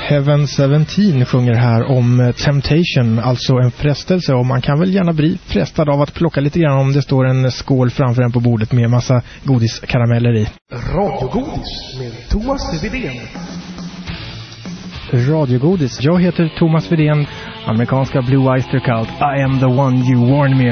Heaven 17 sjunger här om temptation, alltså en frestelse, och man kan väl gärna bli frestad av att plocka lite grann om det står en skål framför en på bordet med massa godiskarameller i. Radiogodis med Thomas Widén. Radiogodis. Jag heter Thomas Widén, amerikanska Blue Oyster Cult. I am the one you warned me